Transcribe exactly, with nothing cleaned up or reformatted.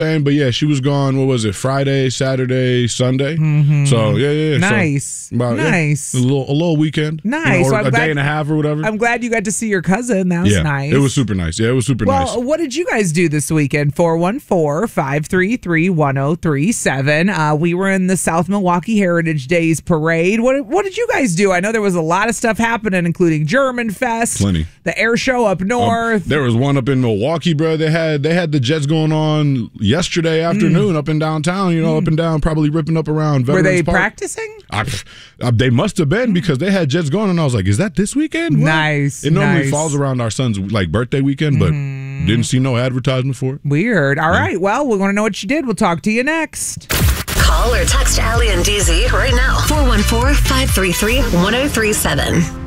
And but yeah, she was gone. What was it? Friday, Saturday, Sunday. Mm-hmm. So yeah, yeah, yeah. Nice, so, about, nice. Yeah, a little, a little weekend. Nice. You know, or well, a glad, day and a half or whatever. I'm glad you got to see your cousin. That was yeah, nice. It was super nice. Yeah, it was super well, nice. Well, what did you guys do this weekend? four one four, five three three, one zero three seven. Uh, we were in the South Milwaukee Heritage Days Parade. What What did you guys do? I know there was a lot of stuff happening, including German Fest, plenty, the air show up north. Um, there was one up in Milwaukee, bro. They had they had the Jets going on yesterday afternoon mm. up in downtown. You know, mm. up and down, probably ripping up around. Veterans were they Park. practicing? I, I, they must have been because they had Jets going, and I was like, "Is that this weekend?" What? Nice. It normally nice. falls around our son's like birthday weekend, but mm. didn't see no advertisement for it. Weird. All yeah. right. Well, we want to know what you did. We'll talk to you next. Call or text Allie and D Z right now. four one four, five three three, one zero three seven.